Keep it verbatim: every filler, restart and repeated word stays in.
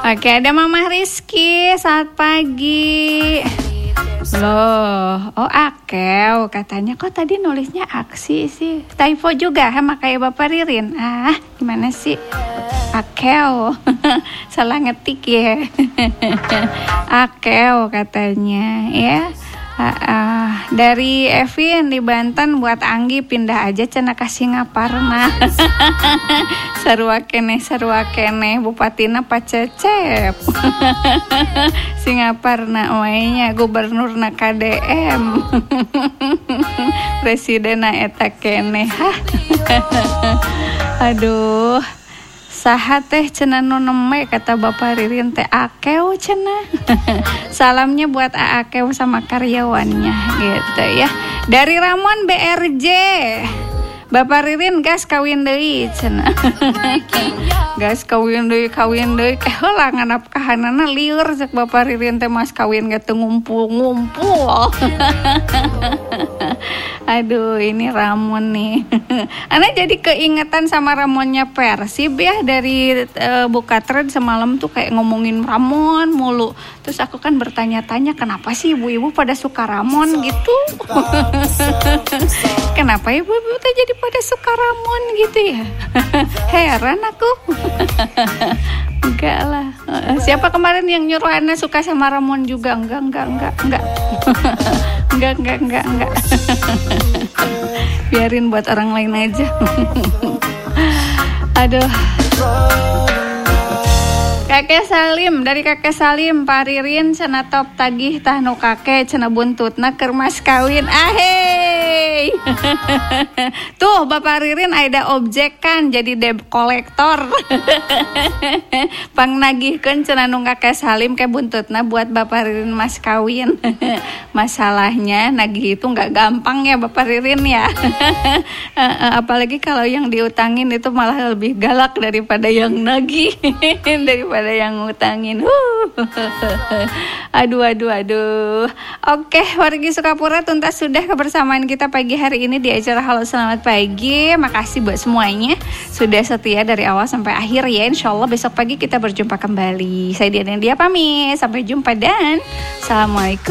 Oke, ada Mama Rizky. Selamat pagi. Loh, oh Akew katanya, kok tadi nulisnya aksi sih? Typo juga sama kayak Bapak Ririn. Ah, gimana sih? Akew. Salah ngetik ya. Akew katanya, ya. Uh, uh, dari Evin di Banten buat Anggi pindah aja cenah ka Singaparna. Sarua keneh sarua keneh Bupatina pacecep. Singaparna oenya gubernurna K D M. Presidena eta keneh. Aduh. Saha teh cenah nu neme kata Bapak Ririn teh Akew cenah. Salamnya buat A Akew sama karyawannya gitu ya. Dari Ramon B R J. Bapak Ririn gas kawin deui cenah. Gas kawin deui kawin deui ke heula nganap kahanana lieur cek Bapak Ririn teh mas kawin ge teu ngumpul-ngumpul. Aduh, ini Ramon nih. Ana jadi keingetan sama Ramonnya Persib ya dari uh, buka thread semalam tuh kayak ngomongin Ramon mulu. Terus aku kan bertanya-tanya kenapa sih ibu-ibu pada suka Ramon gitu. Kenapa ibu-ibu tuh jadi pada suka Ramon gitu ya? Heran aku. Enggak lah. Siapa kemarin yang nyuruh Ana suka sama Ramon juga? Enggak, enggak, enggak, enggak. Enggak, enggak, enggak, enggak. Biarin buat orang lain aja. Aduh. Kakek Salim, dari Kakek Salim, Pak Ririn cenah top tagih tah nu kakek cenah buntutna keur mas kawin. Ahey. Tuh Bapak Ririn ada objek kan jadi debt collector. Pangnagihkeun cenah nu Kakek Salim ke buntutna buat Bapak Ririn mas kawin. Masalahnya nagih itu enggak gampang ya Bapak Ririn ya. Apalagi kalau yang diutangin itu malah lebih galak daripada yang nagih. Daripada ada yang ngutangin. Uh. Aduh aduh aduh. Oke, wargi Sukapura, tuntas sudah kebersamaan kita pagi hari ini di acara Halo Selamat Pagi. Makasih buat semuanya sudah setia dari awal sampai akhir ya. Insyaallah besok pagi kita berjumpa kembali. Saya Diana Dia pamit. Sampai jumpa dan Assalamualaikum.